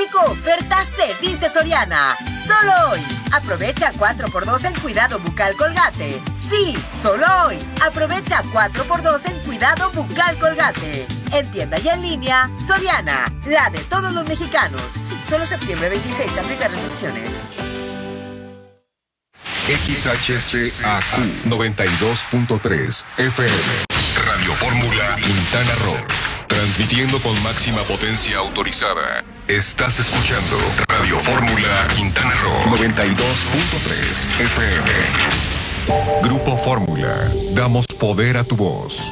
México oferta se dice Soriana. Solo hoy. Aprovecha 4x2 en cuidado bucal Colgate. Sí, solo hoy. Aprovecha 4x2 en cuidado bucal Colgate. En tienda y en línea, Soriana, la de todos los mexicanos. Solo septiembre 26, aplica restricciones. XHCAQ 92.3 FM. Radio Fórmula Quintana Roo. Transmitiendo con máxima potencia autorizada. Estás escuchando Radio Fórmula Quintana Roo 92.3 FM. Grupo Fórmula. Damos poder a tu voz.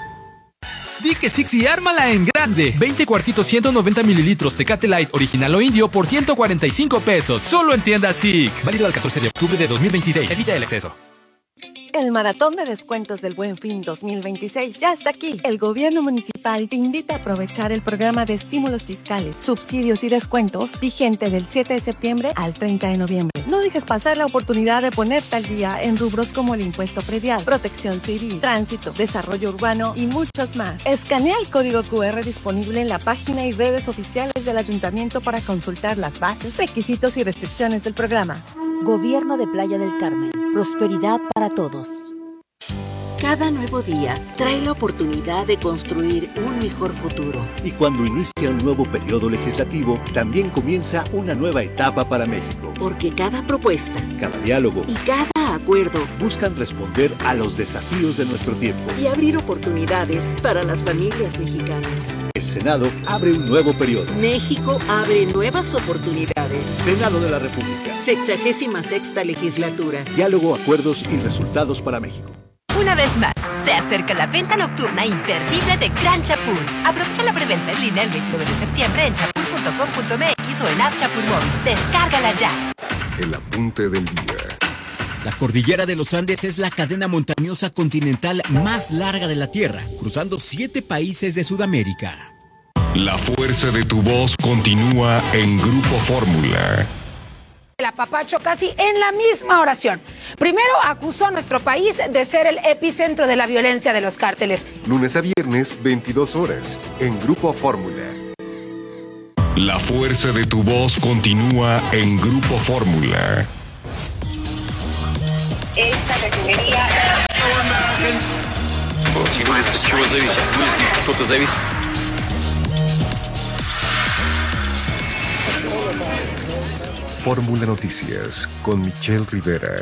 Di que Six y ármala en grande. 20 cuartitos 190 mililitros Tecate Light original o indio por 145 pesos. Solo en tienda Six. Válido al 14 de octubre de 2026. Evita el exceso. El maratón de descuentos del Buen Fin 2026 ya está aquí. El gobierno municipal te invita a aprovechar el programa de estímulos fiscales, subsidios y descuentos vigente del 7 de septiembre al 30 de noviembre. No dejes pasar la oportunidad de ponerte al día en rubros como el impuesto predial, protección civil, tránsito, desarrollo urbano y muchos más. Escanea el código QR disponible en la página y redes oficiales del ayuntamiento para consultar las bases, requisitos y restricciones del programa. Gobierno de Playa del Carmen. Prosperidad para todos. Cada nuevo día trae la oportunidad de construir un mejor futuro. Y cuando inicia un nuevo periodo legislativo, también comienza una nueva etapa para México. Porque cada propuesta, cada diálogo y cada acuerdo buscan responder a los desafíos de nuestro tiempo y abrir oportunidades para las familias mexicanas. El Senado abre un nuevo periodo. México abre nuevas oportunidades. Senado de la República. 66ª legislatura. Diálogo, acuerdos y resultados para México. Una vez más, se acerca la venta nocturna imperdible de Gran Chapul. Aprovecha la preventa en línea el 29 de septiembre en chapul.com.mx o en App Chapul Móvil. ¡Descárgala ya! El apunte del día. La cordillera de los Andes es la cadena montañosa continental más larga de la Tierra, cruzando 7 países de Sudamérica. La fuerza de tu voz continúa en Grupo Fórmula. El apapacho casi en la misma oración. Primero acusó a nuestro país de ser el epicentro de la violencia de los cárteles. Lunes a viernes, 22 horas, en Grupo Fórmula. La fuerza de tu voz continúa en Grupo Fórmula. Esta refinería... Fórmula Noticias con Michelle Rivera.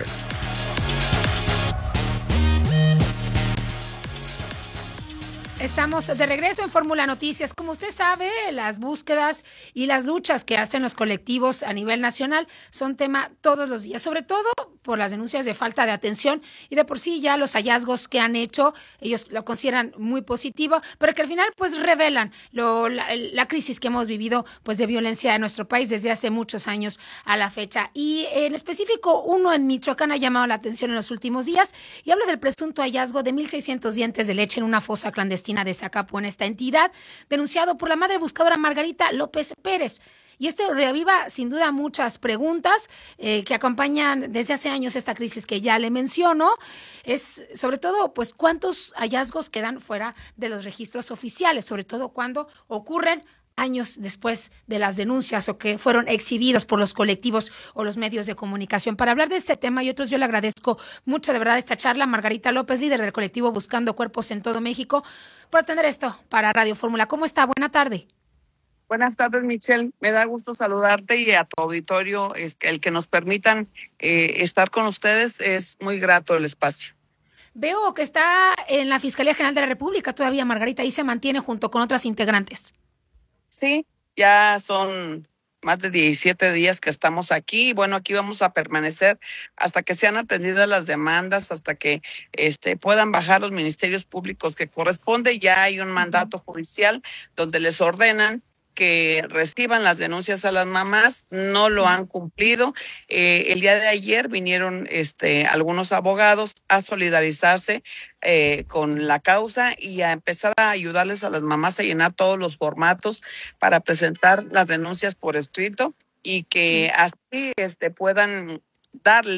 Estamos de regreso en Fórmula Noticias. Como usted sabe, las búsquedas y las luchas que hacen los colectivos a nivel nacional son tema todos los días, sobre todo por las denuncias de falta de atención y de por sí ya los hallazgos que han hecho, ellos lo consideran muy positivo, pero que al final pues revelan la crisis que hemos vivido pues de violencia en nuestro país desde hace muchos años a la fecha. Y en específico, uno en Michoacán ha llamado la atención en los últimos días y habla del presunto hallazgo de 1,600 dientes de leche en una fosa clandestina de Zacapu en esta entidad, denunciado por la madre buscadora Margarita López Pérez. Y esto reaviva sin duda muchas preguntas que acompañan desde hace años esta crisis que ya le menciono. Es sobre todo, pues, cuántos hallazgos quedan fuera de los registros oficiales, sobre todo cuando ocurren años después de las denuncias o que fueron exhibidos por los colectivos o los medios de comunicación. Para hablar de este tema y otros, yo le agradezco mucho de verdad esta charla. Margarita López, líder del colectivo Buscando Cuerpos en todo México, por atender esto para Radio Fórmula. ¿Cómo está? Buena tarde. Buenas tardes, Michelle. Me da gusto saludarte y a tu auditorio. El que nos permitan estar con ustedes, es muy grato el espacio. Veo que está en la Fiscalía General de la República todavía, Margarita, y se mantiene junto con otras integrantes. Sí, ya son más de 17 días que estamos aquí. Bueno, aquí vamos a permanecer hasta que sean atendidas las demandas, hasta que puedan bajar los ministerios públicos que corresponde. Ya hay un mandato judicial donde les ordenan que reciban las denuncias a las mamás, no lo han cumplido. El día de ayer vinieron algunos abogados a solidarizarse con la causa y a empezar a ayudarles a las mamás a llenar todos los formatos para presentar las denuncias por escrito y que así puedan darle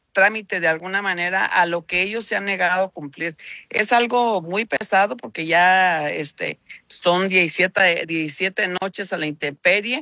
trámite de alguna manera a lo que ellos se han negado a cumplir. Es algo muy pesado porque ya son 17 noches a la intemperie,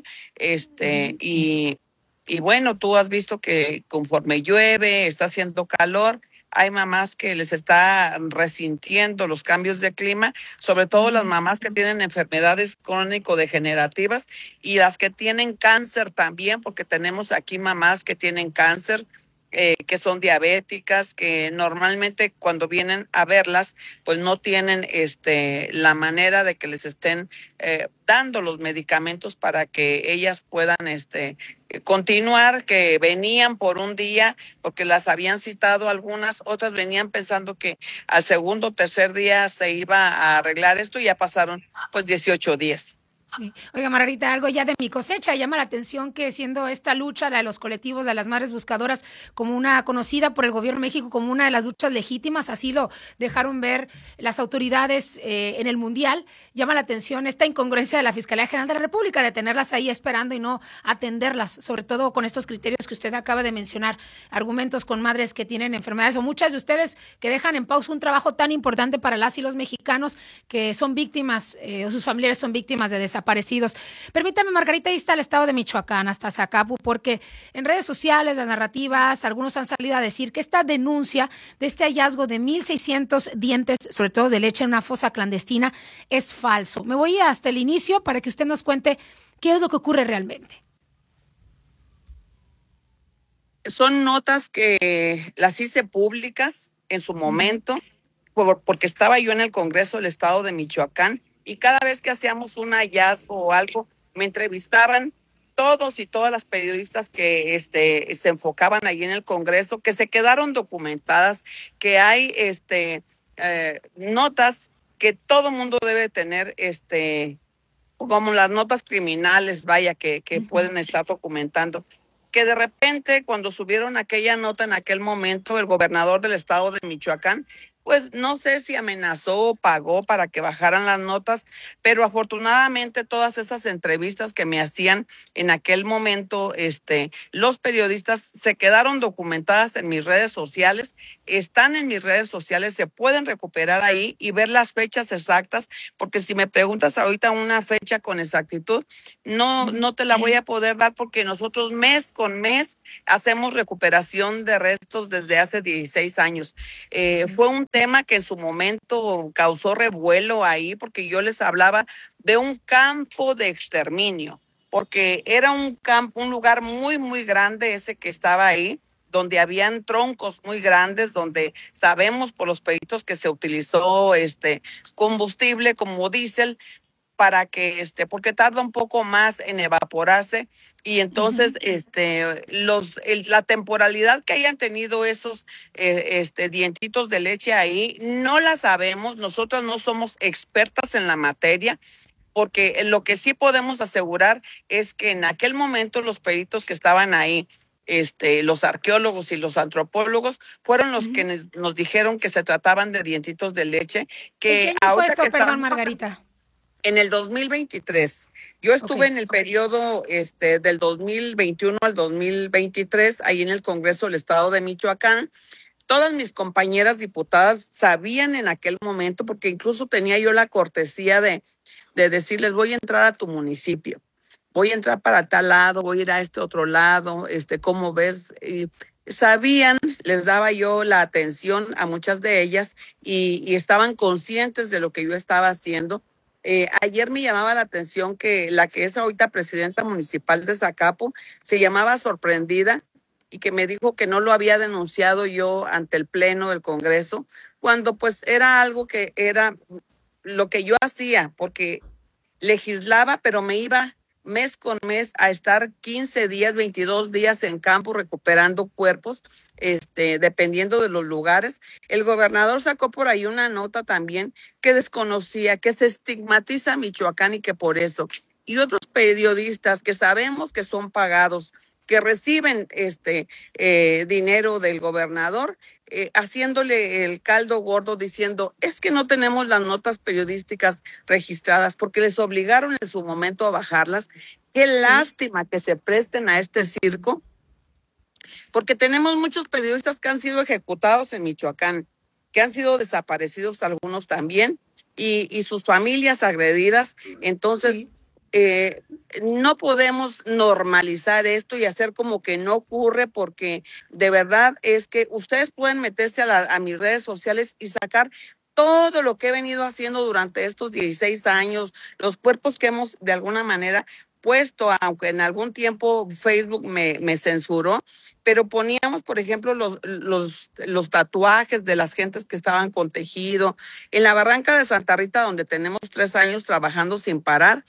y bueno, tú has visto que conforme llueve, está haciendo calor, hay mamás que les está resintiendo los cambios de clima, sobre todo las mamás que tienen enfermedades crónico-degenerativas y las que tienen cáncer también, porque tenemos aquí mamás que tienen cáncer, que son diabéticas, que normalmente cuando vienen a verlas, pues no tienen la manera de que les estén dando los medicamentos para que ellas puedan continuar, que venían por un día porque las habían citado algunas, otras venían pensando que al segundo o tercer día se iba a arreglar esto y ya pasaron pues 18 días. Sí. Oiga, Margarita, algo ya de mi cosecha. Llama la atención que siendo esta lucha, la de los colectivos de las madres buscadoras, como una conocida por el gobierno de México como una de las luchas legítimas, así lo dejaron ver las autoridades en el Mundial, llama la atención esta incongruencia de la Fiscalía General de la República de tenerlas ahí esperando y no atenderlas, sobre todo con estos criterios que usted acaba de mencionar, argumentos con madres que tienen enfermedades o muchas de ustedes que dejan en pausa un trabajo tan importante para las y los mexicanos que son víctimas o sus familiares son víctimas de desaparecidos. Permítame, Margarita, ahí está el estado de Michoacán, hasta Zacapu, porque en redes sociales, las narrativas, algunos han salido a decir que esta denuncia de este hallazgo de 1,600 dientes, sobre todo de leche en una fosa clandestina, es falso. Me voy hasta el inicio para que usted nos cuente qué es lo que ocurre realmente. Son notas que las hice públicas en su momento, porque estaba yo en el Congreso del Estado de Michoacán, y cada vez que hacíamos un hallazgo o algo, me entrevistaban todos y todas las periodistas que se enfocaban ahí en el Congreso, que se quedaron documentadas, que hay notas que todo mundo debe tener, como las notas criminales, vaya, que pueden estar documentando. Que de repente, cuando subieron aquella nota en aquel momento, el gobernador del estado de Michoacán, pues no sé si amenazó o pagó para que bajaran las notas, pero afortunadamente todas esas entrevistas que me hacían en aquel momento, los periodistas se quedaron documentadas en mis redes sociales, están en mis redes sociales, se pueden recuperar ahí y ver las fechas exactas, porque si me preguntas ahorita una fecha con exactitud, no te la voy a poder dar porque nosotros mes con mes hacemos recuperación de restos desde hace 16 años. Fue un tema que en su momento causó revuelo ahí porque yo les hablaba de un campo de exterminio, porque era un lugar muy, muy grande ese que estaba ahí, donde habían troncos muy grandes, donde sabemos por los peritos que se utilizó combustible como diésel para que porque tarda un poco más en evaporarse y entonces la temporalidad que hayan tenido esos dientitos de leche ahí no la sabemos, nosotras no somos expertas en la materia, porque lo que sí podemos asegurar es que en aquel momento los peritos que estaban ahí, los arqueólogos y los antropólogos fueron los que nos dijeron que se trataban de dientitos de leche. ¿Qué año fue esto, perdón, Margarita? En el 2023. Yo estuve en el periodo del 2021 al 2023, ahí en el Congreso del Estado de Michoacán. Todas mis compañeras diputadas sabían en aquel momento, porque incluso tenía yo la cortesía de decirles, voy a entrar a tu municipio, voy a entrar para tal lado, voy a ir a este otro lado, ¿cómo ves? Y sabían, les daba yo la atención a muchas de ellas y estaban conscientes de lo que yo estaba haciendo. Ayer me llamaba la atención que la que es ahorita presidenta municipal de Zacapu se llamaba sorprendida y que me dijo que no lo había denunciado yo ante el Pleno del Congreso, cuando pues era algo que era lo que yo hacía, porque legislaba, pero me iba mes con mes a estar 15 días, 22 días en campo recuperando cuerpos, dependiendo de los lugares. El gobernador sacó por ahí una nota también que desconocía, que se estigmatiza a Michoacán y que por eso. Y otros periodistas que sabemos que son pagados, que reciben dinero del gobernador, haciéndole el caldo gordo diciendo, es que no tenemos las notas periodísticas registradas porque les obligaron en su momento a bajarlas. Qué lástima que se presten a este circo, porque tenemos muchos periodistas que han sido ejecutados en Michoacán, que han sido desaparecidos algunos también, y sus familias agredidas. Entonces, no podemos normalizar esto y hacer como que no ocurre, porque de verdad es que ustedes pueden meterse a mis redes sociales y sacar todo lo que he venido haciendo durante estos 16 años, los cuerpos que hemos de alguna manera puesto, aunque en algún tiempo Facebook me censuró, pero poníamos, por ejemplo, los tatuajes de las gentes que estaban con tejido. En la Barranca de Santa Rita, donde tenemos 3 años trabajando sin parar,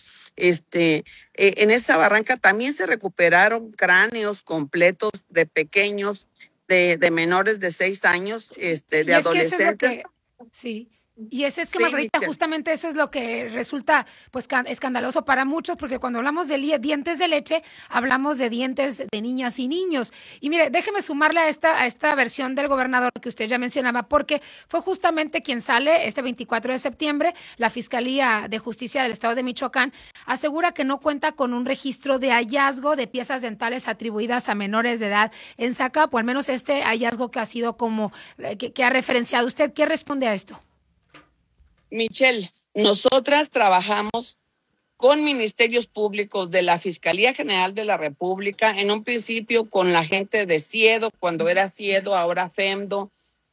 en esa barranca también se recuperaron cráneos completos de pequeños, de menores de 6 años, de adolescentes. Sí. Y ese es que, Margarita, justamente eso es lo que resulta pues escandaloso para muchos, porque cuando hablamos de dientes de leche, hablamos de dientes de niñas y niños. Y mire, déjeme sumarle a esta versión del gobernador que usted ya mencionaba, porque fue justamente quien sale este 24 de septiembre. La Fiscalía de Justicia del Estado de Michoacán asegura que no cuenta con un registro de hallazgo de piezas dentales atribuidas a menores de edad en Zacapa, o al menos este hallazgo que ha sido como que ha referenciado usted. ¿Qué responde a esto? Michelle, nosotras trabajamos con ministerios públicos de la Fiscalía General de la República, en un principio con la gente de CIEDO, cuando era CIEDO, ahora FEMDO,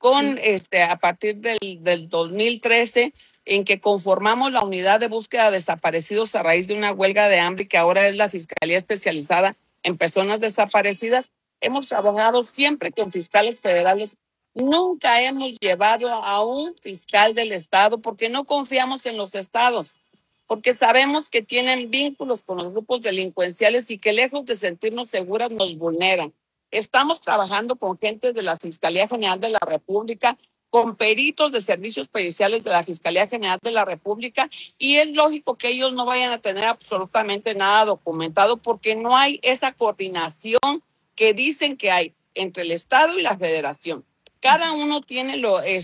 a partir del 2013, en que conformamos la unidad de búsqueda de desaparecidos a raíz de una huelga de hambre, que ahora es la Fiscalía Especializada en Personas Desaparecidas. Hemos trabajado siempre con fiscales federales. Nunca hemos llevado a un fiscal del estado porque no confiamos en los estados, porque sabemos que tienen vínculos con los grupos delincuenciales y que lejos de sentirnos seguras nos vulneran. Estamos trabajando con gente de la Fiscalía General de la República, con peritos de servicios periciales de la Fiscalía General de la República, y es lógico que ellos no vayan a tener absolutamente nada documentado porque no hay esa coordinación que dicen que hay entre el estado y la federación. Cada uno tiene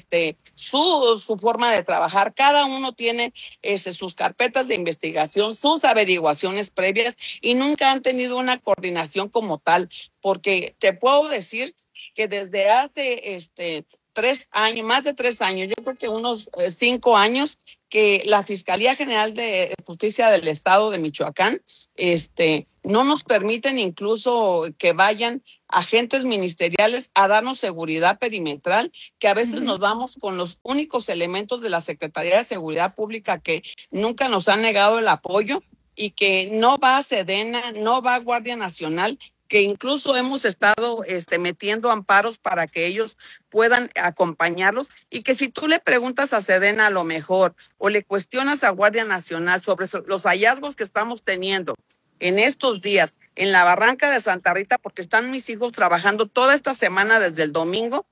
su forma de trabajar, cada uno tiene sus carpetas de investigación, sus averiguaciones previas, y nunca han tenido una coordinación como tal, porque te puedo decir que desde hace 3 años, más de 3 años, yo creo que unos 5 años, que la Fiscalía General de Justicia del Estado de Michoacán no nos permiten incluso que vayan agentes ministeriales a darnos seguridad perimetral, que a veces nos vamos con los únicos elementos de la Secretaría de Seguridad Pública, que nunca nos han negado el apoyo, y que no va a Sedena, no va a Guardia Nacional, que incluso hemos estado metiendo amparos para que ellos puedan acompañarlos, y que si tú le preguntas a Sedena a lo mejor, o le cuestionas a Guardia Nacional sobre los hallazgos que estamos teniendo en estos días en la Barranca de Santa Rita, porque están mis hijos trabajando toda esta semana desde el domingo,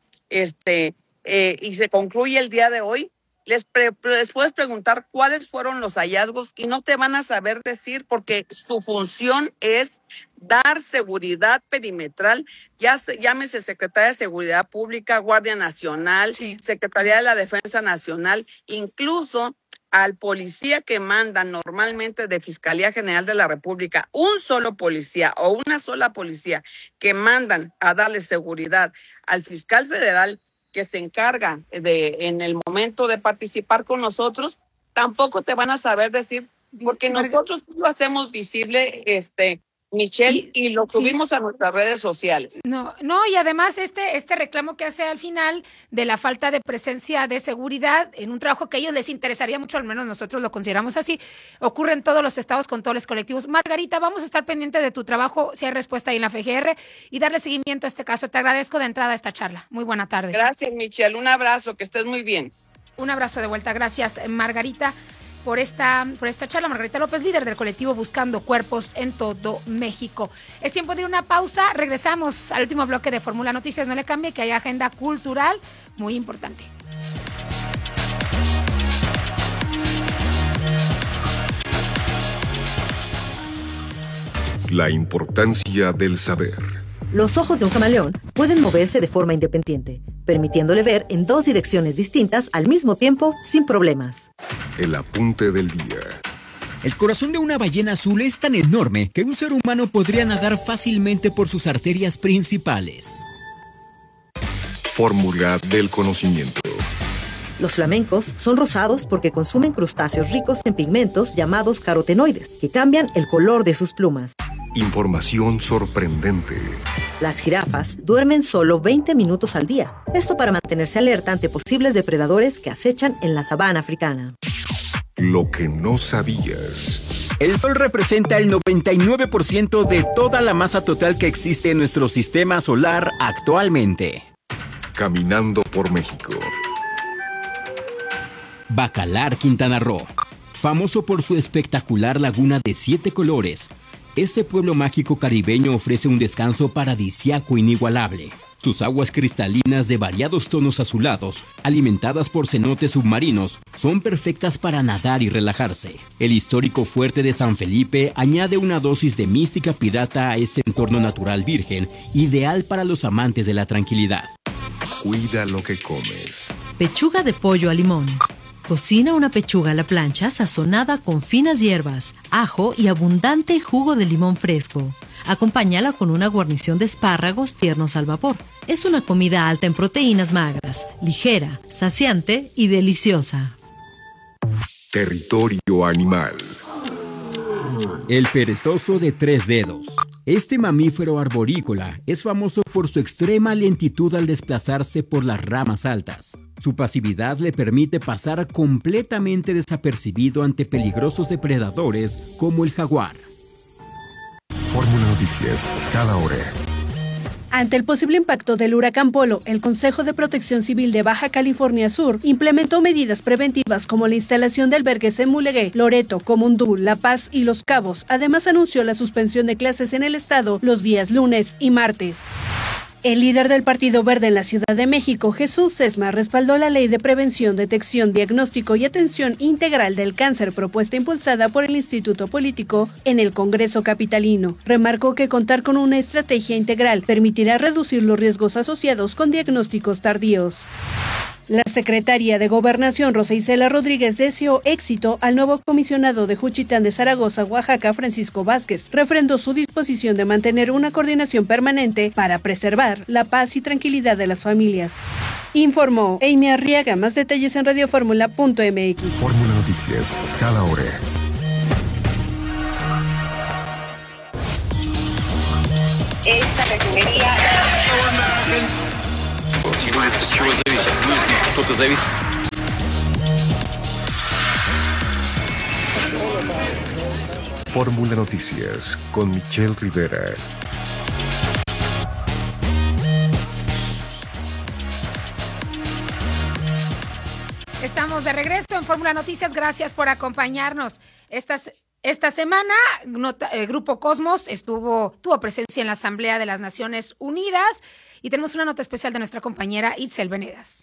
y se concluye el día de hoy, les puedes preguntar cuáles fueron los hallazgos y no te van a saber decir, porque su función es dar seguridad perimetral, llámese Secretaría de Seguridad Pública, Guardia Nacional, Secretaría de la Defensa Nacional, incluso al policía que mandan normalmente de Fiscalía General de la República, un solo policía o una sola policía que mandan a darle seguridad al fiscal federal que se encarga en el momento de participar con nosotros, tampoco te van a saber decir, porque nosotros lo hacemos visible, Michelle, y lo subimos a nuestras redes sociales. No, y además este reclamo que hace al final de la falta de presencia de seguridad en un trabajo que a ellos les interesaría mucho, al menos nosotros lo consideramos así, ocurre en todos los estados con todos los colectivos. Margarita, vamos a estar pendiente de tu trabajo, si hay respuesta ahí en la FGR, y darle seguimiento a este caso. Te agradezco de entrada esta charla. Muy buena tarde. Gracias, Michelle. Un abrazo, que estés muy bien. Un abrazo de vuelta. Gracias, Margarita, por esta charla. Margarita López, líder del colectivo Buscando Cuerpos en todo México. Es tiempo de una pausa. Regresamos al último bloque de Fórmula Noticias. No le cambie, que hay agenda cultural muy importante. La importancia del saber. Los ojos de un camaleón pueden moverse de forma independiente, permitiéndole ver en 2 direcciones distintas al mismo tiempo sin problemas. El apunte del día. El corazón de una ballena azul es tan enorme que un ser humano podría nadar fácilmente por sus arterias principales. Fórmula del conocimiento. Los flamencos son rosados porque consumen crustáceos ricos en pigmentos llamados carotenoides, que cambian el color de sus plumas. Información sorprendente. Las jirafas duermen solo 20 minutos al día. Esto para mantenerse alerta ante posibles depredadores que acechan en la sabana africana. Lo que no sabías. El Sol representa el 99% de toda la masa total que existe en nuestro sistema solar actualmente. Caminando por México. Bacalar, Quintana Roo. Famoso por su espectacular laguna de 7 colores, este pueblo mágico caribeño ofrece un descanso paradisíaco inigualable. Sus aguas cristalinas de variados tonos azulados, alimentadas por cenotes submarinos, son perfectas para nadar y relajarse. El histórico fuerte de San Felipe añade una dosis de mística pirata a este entorno natural virgen, ideal para los amantes de la tranquilidad. Cuida lo que comes. Pechuga de pollo a limón. Cocina una pechuga a la plancha sazonada con finas hierbas, ajo y abundante jugo de limón fresco. Acompáñala con una guarnición de espárragos tiernos al vapor. Es una comida alta en proteínas magras, ligera, saciante y deliciosa. Territorio animal. El perezoso de 3 dedos. Este mamífero arborícola es famoso por su extrema lentitud al desplazarse por las ramas altas. Su pasividad le permite pasar completamente desapercibido ante peligrosos depredadores como el jaguar. Fórmula Noticias, cada hora. Ante el posible impacto del huracán Polo, el Consejo de Protección Civil de Baja California Sur implementó medidas preventivas como la instalación de albergues en Mulegé, Loreto, Comundú, La Paz y Los Cabos. Además, anunció la suspensión de clases en el estado los días lunes y martes. El líder del Partido Verde en la Ciudad de México, Jesús Sesma, respaldó la Ley de Prevención, Detección, Diagnóstico y Atención Integral del Cáncer propuesta e impulsada por el Instituto Político en el Congreso capitalino. Remarcó que contar con una estrategia integral permitirá reducir los riesgos asociados con diagnósticos tardíos. La secretaria de Gobernación, Rosa Isela Rodríguez, deseó éxito al nuevo comisionado de Juchitán de Zaragoza, Oaxaca, Francisco Vázquez. Refrendó su disposición de mantener una coordinación permanente para preservar la paz y tranquilidad de las familias. Informó Amy Arriaga. Más detalles en radioformula.mx. Fórmula Noticias, cada hora. Esta refinería... Fórmula Noticias con Michelle Rivera. Estamos de regreso en Fórmula Noticias. Gracias por acompañarnos. Esta semana, Grupo Cosmos tuvo presencia en la Asamblea de las Naciones Unidas y tenemos una nota especial de nuestra compañera Itzel Venegas.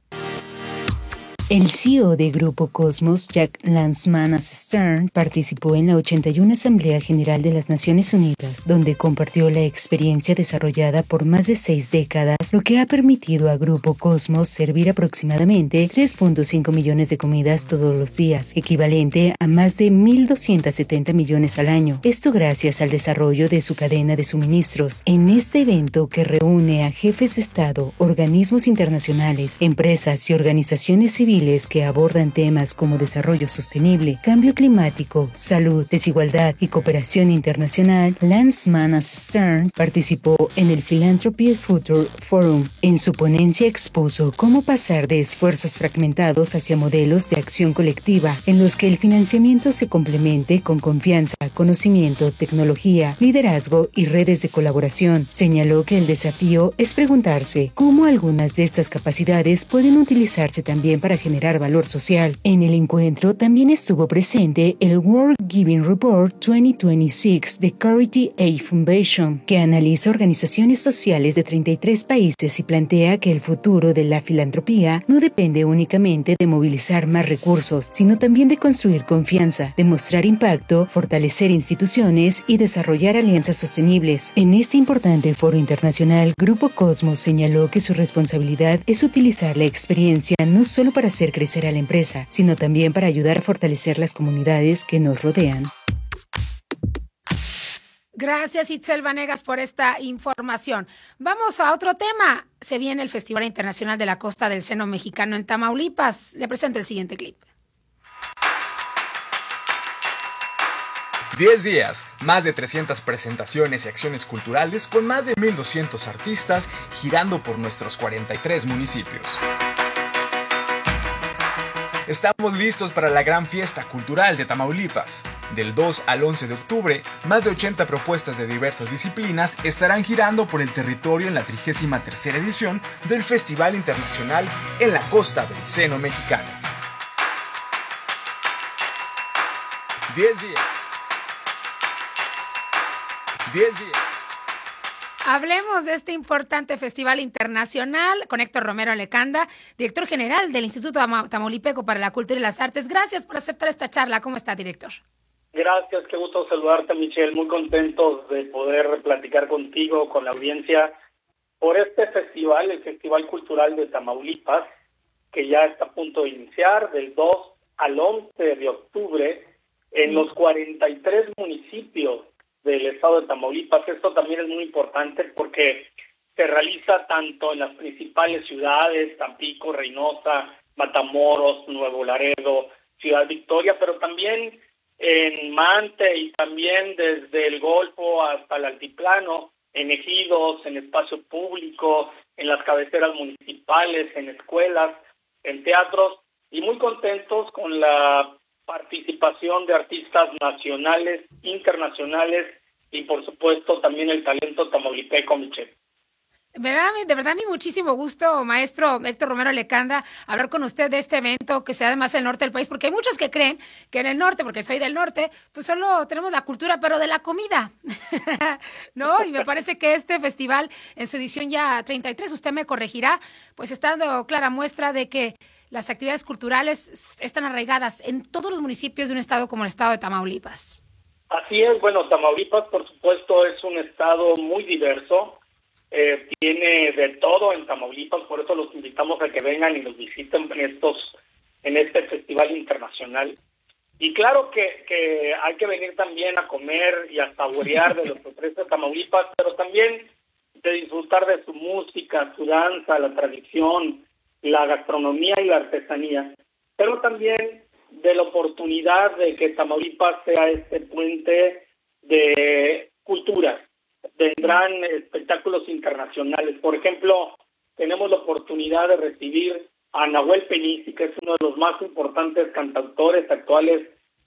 El CEO de Grupo Cosmos, Jack Lansman-Stern, participó en la 81 Asamblea General de las Naciones Unidas, donde compartió la experiencia desarrollada por más de 6 décadas, lo que ha permitido a Grupo Cosmos servir aproximadamente 3.5 millones de comidas todos los días, equivalente a más de 1.270 millones al año. Esto gracias al desarrollo de su cadena de suministros. En este evento que reúne a jefes de Estado, organismos internacionales, empresas y organizaciones civiles que abordan temas como desarrollo sostenible, cambio climático, salud, desigualdad y cooperación internacional, Lansman-Stern participó en el Philanthropy Future Forum. En su ponencia expuso cómo pasar de esfuerzos fragmentados hacia modelos de acción colectiva en los que el financiamiento se complemente con confianza, conocimiento, tecnología, liderazgo y redes de colaboración. Señaló que el desafío es preguntarse cómo algunas de estas capacidades pueden utilizarse también para generar valor social. En el encuentro también estuvo presente el World Giving Report 2026 de Charity Aid Foundation, que analiza organizaciones sociales de 33 países y plantea que el futuro de la filantropía no depende únicamente de movilizar más recursos, sino también de construir confianza, demostrar impacto, fortalecer instituciones y desarrollar alianzas sostenibles. En este importante foro internacional, Grupo Cosmos señaló que su responsabilidad es utilizar la experiencia no solo para hacer crecer a la empresa, sino también para ayudar a fortalecer las comunidades que nos rodean. Gracias, Itzel Vanegas, por esta información. Vamos a otro tema. Se viene el Festival Internacional de la Costa del Seno Mexicano en Tamaulipas. Le presento el siguiente clip. 10 días, más de 300 presentaciones y acciones culturales con más de 1,200 artistas girando por nuestros 43 municipios. Estamos listos para la gran fiesta cultural de Tamaulipas. Del 2 al 11 de octubre, más de 80 propuestas de diversas disciplinas estarán girando por el territorio en la 33ª edición del Festival Internacional en la Costa del Seno Mexicano. 10 días. Hablemos de este importante festival internacional con Héctor Romero Lecanda, director general del Instituto Tamaulipeco para la Cultura y las Artes. Gracias por aceptar esta charla. ¿Cómo está, director? Gracias, qué gusto saludarte, Michelle. Muy contentos de poder platicar contigo, con la audiencia, por este festival, el Festival Cultural de Tamaulipas, que ya está a punto de iniciar del 2 al 11 de octubre en los 43 municipios del estado de Tamaulipas. Esto también es muy importante porque se realiza tanto en las principales ciudades, Tampico, Reynosa, Matamoros, Nuevo Laredo, Ciudad Victoria, pero también en Mante y también desde el Golfo hasta el Altiplano, en ejidos, en espacio público, en las cabeceras municipales, en escuelas, en teatros, y muy contentos con la participación de artistas nacionales, internacionales y por supuesto también el talento tamaulipeco, Michelle. De verdad, mi muchísimo gusto, maestro Héctor Romero Lecanda, hablar con usted de este evento que se da además en el norte del país, porque hay muchos que creen que en el norte, porque soy del norte, pues solo tenemos la cultura, pero de la comida, ¿no? Y me parece que este festival, en su edición ya 33, usted me corregirá, pues está dando clara muestra de que las actividades culturales están arraigadas en todos los municipios de un estado como el estado de Tamaulipas. Así es, bueno, Tamaulipas, por supuesto, es un estado muy diverso. Tiene de todo en Tamaulipas, por eso los invitamos a que vengan y nos visiten en este festival internacional. Y claro que hay que venir también a comer y a saborear de lo que ofrece Tamaulipas, pero también de disfrutar de su música, su danza, la tradición, la gastronomía y la artesanía, pero también de la oportunidad de que Tamaulipas sea este puente de culturas. Vendrán espectáculos internacionales. Por ejemplo, tenemos la oportunidad de recibir a Nahuel Penisi, que es uno de los más importantes cantautores actuales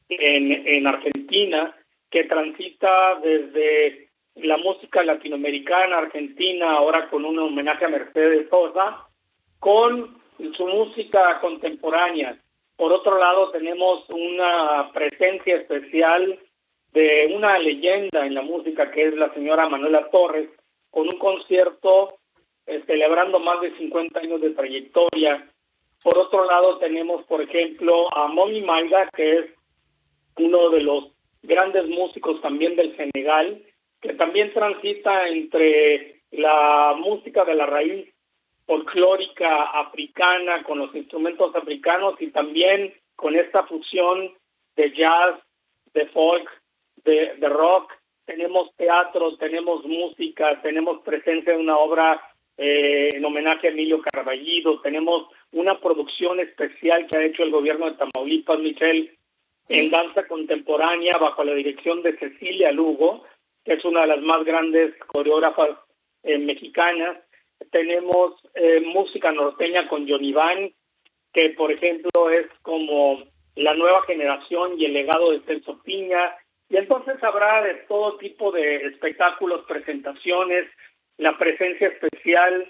en Argentina, que transita desde la música latinoamericana, argentina, ahora con un homenaje a Mercedes Sosa, con su música contemporánea. Por otro lado, tenemos una presencia especial de una leyenda en la música que es la señora Manuela Torres, con un concierto celebrando más de 50 años de trayectoria. Por otro lado tenemos, por ejemplo, a Momi Maiga, que es uno de los grandes músicos también del Senegal, que también transita entre la música de la raíz folclórica africana con los instrumentos africanos y también con esta fusión de jazz, de folk, de rock. Tenemos teatro, tenemos música, tenemos presencia de una obra en homenaje a Emilio Carballido, tenemos una producción especial que ha hecho el gobierno de Tamaulipas, Michelle, en danza contemporánea bajo la dirección de Cecilia Lugo, que es una de las más grandes coreógrafas mexicanas. Tenemos música norteña con Johnny Van, que por ejemplo es como la nueva generación y el legado de Celso Piña. Y entonces habrá de todo tipo de espectáculos, presentaciones, la presencia especial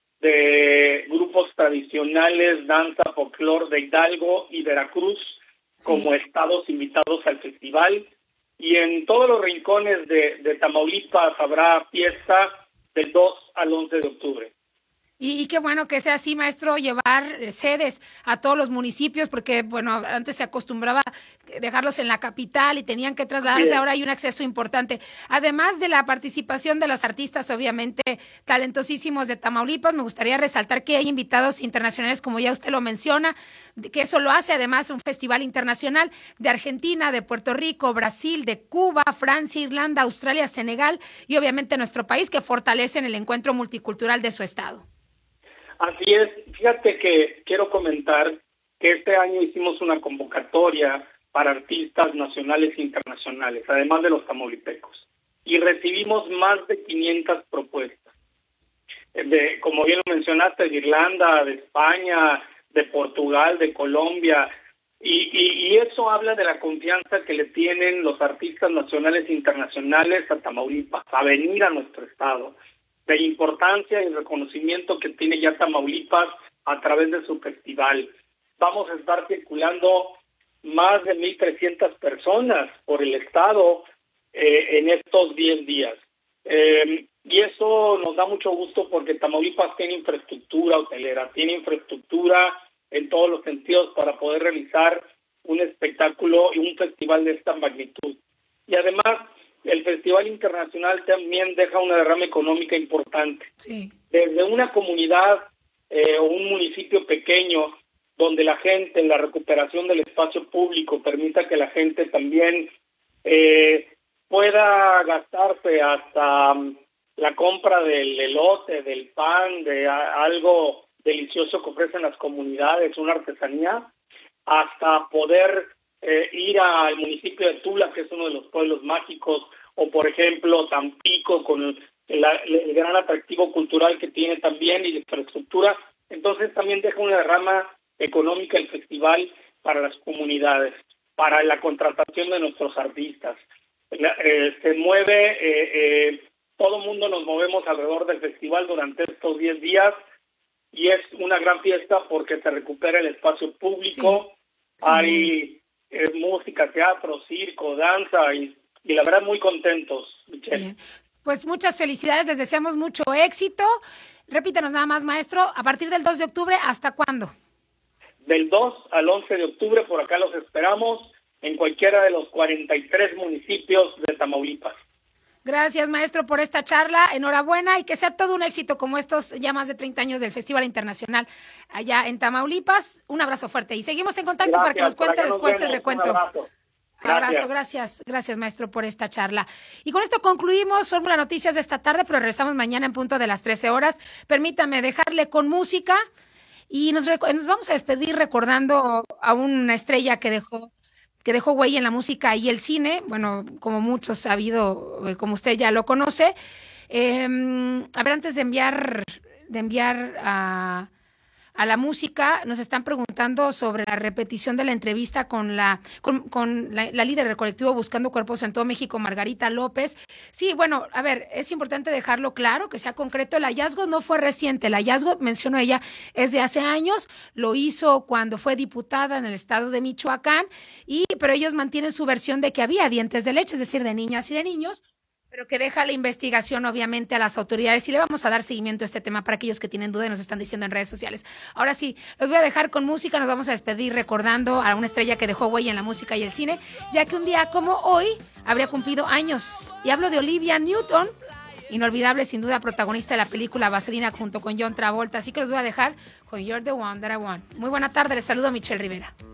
de grupos tradicionales, danza, folclor de Hidalgo y Veracruz, como estados invitados al festival. Y en todos los rincones de Tamaulipas habrá fiesta del 2 al 11 de octubre. Y qué bueno que sea así, maestro, llevar sedes a todos los municipios, porque, bueno, antes se acostumbraba dejarlos en la capital y tenían que trasladarse, Bien. ahora hay un acceso importante. Además de la participación de los artistas, obviamente, talentosísimos de Tamaulipas, me gustaría resaltar que hay invitados internacionales, como ya usted lo menciona, que eso lo hace además un festival internacional de Argentina, de Puerto Rico, Brasil, de Cuba, Francia, Irlanda, Australia, Senegal y obviamente nuestro país, que fortalecen el encuentro multicultural de su estado. Así es, fíjate que quiero comentar que este año hicimos una convocatoria para artistas nacionales e internacionales, además de los tamaulipecos, y recibimos más de 500 propuestas, como bien lo mencionaste, de Irlanda, de España, de Portugal, de Colombia, y eso habla de la confianza que le tienen los artistas nacionales e internacionales a Tamaulipas, a venir a nuestro estado, de importancia y reconocimiento que tiene ya Tamaulipas a través de su festival. Vamos a estar circulando más de 1,300 personas por el estado en estos 10 días. Y eso nos da mucho gusto porque Tamaulipas tiene infraestructura hotelera, tiene infraestructura en todos los sentidos para poder realizar un espectáculo y un festival de esta magnitud. Y además, el Festival Internacional también deja una derrama económica importante. Sí. Desde una comunidad o un municipio pequeño, donde la gente, en la recuperación del espacio público, permita que la gente también pueda gastarse hasta la compra del elote, del pan, de algo delicioso que ofrecen las comunidades, una artesanía, hasta poder ir al municipio de Tula, que es uno de los pueblos mágicos, o por ejemplo Tampico, con el gran atractivo cultural que tiene también y de infraestructura. Entonces también deja una derrama económica el festival para las comunidades, para la contratación de nuestros artistas. Se mueve, todo el mundo nos movemos alrededor del festival durante estos 10 días y es una gran fiesta porque se recupera el espacio público, sí. Hay música, teatro, circo, danza y la verdad muy contentos, Michelle. Bien. Pues muchas felicidades, les deseamos mucho éxito. Repítanos nada más, maestro, a partir del 2 de octubre, ¿hasta cuándo? Del 2 al 11 de octubre, por acá los esperamos en cualquiera de los 43 municipios de Tamaulipas. Gracias, maestro, por esta charla. Enhorabuena y que sea todo un éxito como estos ya más de 30 años del Festival Internacional allá en Tamaulipas. Un abrazo fuerte y seguimos en contacto para que nos cuente después el recuento. Abrazo, gracias maestro por esta charla. Y con esto concluimos Fórmula Noticias de esta tarde, pero regresamos mañana en punto de las 13 horas. Permítame dejarle con música y nos vamos a despedir recordando a una estrella que dejó huella en la música y el cine, bueno, como muchos ha habido, como usted ya lo conoce. A ver, antes de enviar a la música, nos están preguntando sobre la repetición de la entrevista con la líder del colectivo Buscando Cuerpos en todo México, Margarita López. Sí, bueno, a ver, es importante dejarlo claro, que sea concreto. El hallazgo no fue reciente, el hallazgo, mencionó ella, es de hace años, lo hizo cuando fue diputada en el estado de Michoacán, pero ellos mantienen su versión de que había dientes de leche, es decir, de niñas y de niños, pero que deja la investigación obviamente a las autoridades y le vamos a dar seguimiento a este tema para aquellos que tienen duda y nos están diciendo en redes sociales. Ahora sí, los voy a dejar con música, nos vamos a despedir recordando a una estrella que dejó huella en la música y el cine, ya que un día como hoy habría cumplido años. Y hablo de Olivia Newton, inolvidable sin duda protagonista de la película Vaselina junto con John Travolta, así que los voy a dejar con You're the One That I Want. Muy buena tarde, les saludo a Michelle Rivera.